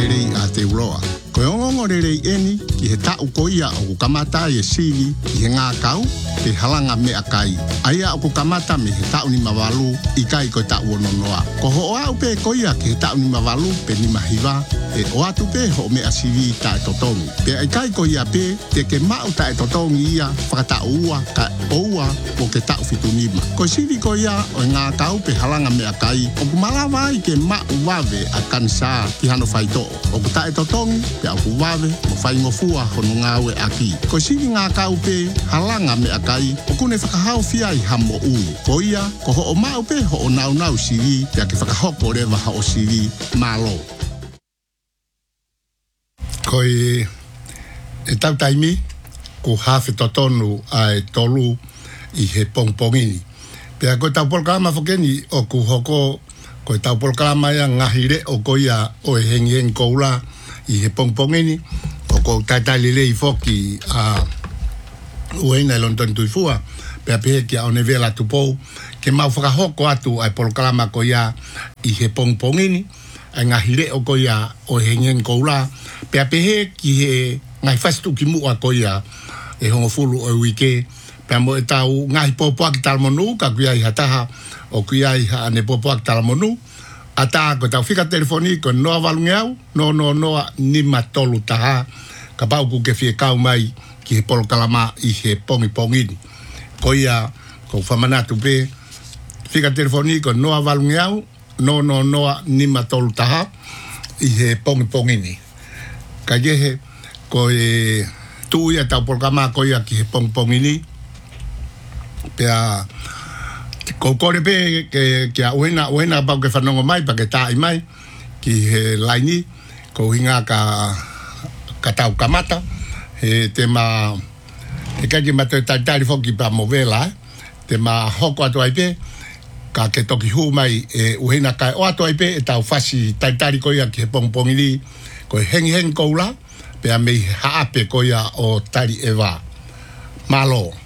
rei a te uroa. Koe ongongo rei eni ki he tau koia o ku kamata e siri ki he ngā kau te halanga me akai. Aia o ku kamata me he tau ni mawalu i kai koe tau ononoa. Ko ho o au pe koia ki he tau ni mawalu pe ni mahiwa e o atu pe ho me asiri ta e totongi. Pe ai kai koia pe te ke mau ta e totongi ia whakata ua ka oua o ke tau fitunima. Ko siri koia o ngā kau pe halanga me akai o ku malawa i ke mau wawe a kansa ki hano whaito. O ku ta e totongi pe au ku wawe mo whai ngofua hono ngāwe aki. Ko siri ngā kau pe halanga me akai o kune whakahau fia i hamo ui. Ko ia ko ho o mau pe ho o nau siri pe a ke whakahoko rewa ha o siri malo. Koi e tau taimi ko hawhi totonu ai tolu i he pongpongini. Pea koe tau polkalama whakeni o ku hoko koe tau polkalama ia ngahire o koia o e hengi koula i he pongpongini o ko taitalile i whoki a uena i London tuifua. Pea pehe ki a one vela tupou ke mau whakahoko atu ai polkalama koia i he pongpongini. Ai ngahire o koia o hengen koula pea pehe ki he ngai fastu ki mua koia e hongo fulu o wike pea mo e tau ngahi popoa ki talmonu ka kuia i hataha o kuia i hane popoa ki talmonu ata ko tau whika telefoni ko noa walungeau noa nima tolu taha ka pau ku ke fie kau mai ki he polokalama i he pongipongini koia ko whamanatu pe whika telefoni ko noa walungeau noa nima tolu taha i he pongipongini. Ka yehe ko e tuia tau polkama ko ia ki he pongipongini. Pea ko kore pe ke a uena pau ke whanongo mai pa ke tai mai ki he laini ko hinga ka tau kamata he te ma e kai ke mato taitari foki pa movela te ma hoko atu ai pe ka ke toki hu mai e uhina kai o atu ai pe e tau fasi taitari ko ia ki he pongpongini ko hengi koula pe a mei haape ko ia o tari ewa malo.